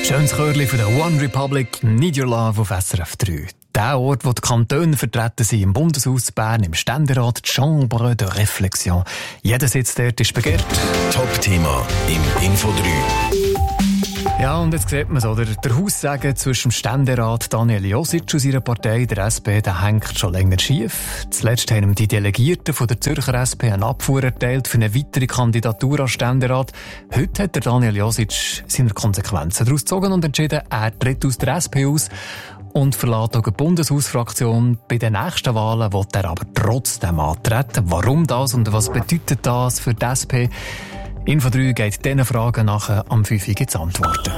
Schönes Chörli von der One Republic, Need Your Love auf SRF 3. Der Ort, wo die Kantone vertreten sind, im Bundeshaus Bern, im Ständerat, die Chambre de Réflexion. Jeder Sitz dort ist begehrt. Top-Thema im Info 3. Ja, und jetzt sieht man es, oder? Der Haussegen zwischen dem Ständerat Daniel Josic und seiner Partei, der SP, der hängt schon länger schief. Zuletzt haben ihm die Delegierten von der Zürcher SP eine Abfuhr erteilt für eine weitere Kandidatur als Ständerat. Heute hat der Daniel Josic seine Konsequenzen daraus gezogen und entschieden, er tritt aus der SP aus und verlässt auch die Bundeshausfraktion. Bei den nächsten Wahlen will er aber trotzdem antreten. Warum das und was bedeutet das für die SP? Info 3 geht diesen Fragen nach. Am 5 Uhr gibt es Antworten.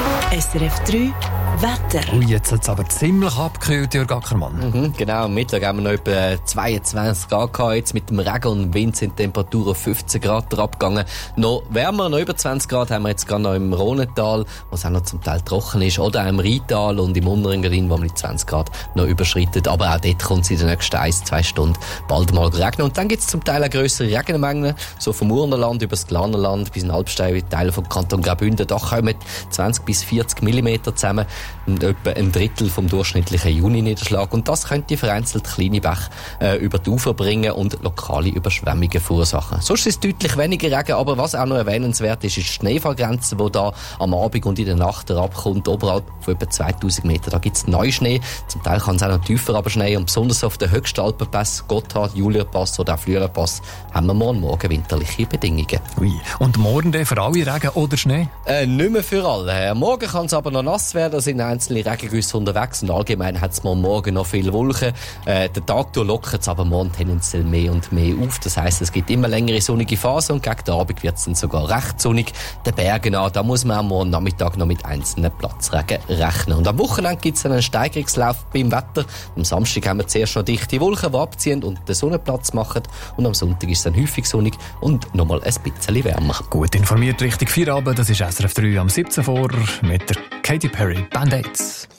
SRF 3 Wetter. Ui, jetzt hat es aber ziemlich abgekühlt, Jörg Ackermann. Genau, am Mittag haben wir noch etwa 22 Grad gehabt. Jetzt mit dem Regen und Wind sind die Temperaturen auf 15 Grad abgegangen. Noch wärmer, noch über 20 Grad haben wir jetzt gerade noch im Rhonental, wo es auch noch zum Teil trocken ist, oder auch im Rheintal und im Unterengadin, wo wir die 20 Grad noch überschritten. Aber auch dort kommt es in den nächsten 1-2 Stunden bald mal regnen. Und dann gibt es zum Teil auch grössere Regenmengen, so vom Urnerland über das Glanerland bis in Alpstein, Teile vom Kanton Graubünden. Da kommen 20 bis 40 mm zusammen, etwa ein Drittel vom durchschnittlichen Juni-Niederschlag. Und das könnte vereinzelt kleine Bäche über die Ufer bringen und lokale Überschwemmungen verursachen. Sonst ist es deutlich weniger Regen, aber was auch noch erwähnenswert ist, ist die Schneefallgrenze, die da am Abend und in der Nacht herabkommt. Oberhalb von etwa 2000 Meter. Da gibt es Neuschnee. Zum Teil kann es auch noch tiefer abschneien. Und besonders auf den höchsten Alpenpässen, Gotthard, Julierpass oder auch Flüelerpass, haben wir morgen winterliche Bedingungen. Ui. Und morgen dann für alle Regen oder Schnee? Nicht mehr für alle. Morgen kann es aber noch nass werden, da sind einzelne Regengüsse unterwegs und allgemein hat es morgen noch viele Wolken. Den Tag lockert es aber morgen tendenziell mehr und mehr auf. Das heisst, es gibt immer längere sonnige Phasen und gegen den Abend wird es dann sogar recht sonnig. Den Bergen an, da muss man am morgen Nachmittag noch mit einzelnen Platzregen rechnen. Und am Wochenende gibt es einen Steigerungslauf beim Wetter. Am Samstag haben wir zuerst noch dichte Wolken, die abziehen und den Sonnenplatz machen. Und am Sonntag ist es dann häufig sonnig und nochmal ein bisschen wärmer. Gut informiert Richtung Feierabend, das ist SRF 3 am 17 vor mit der Katy Perry Band-Aids.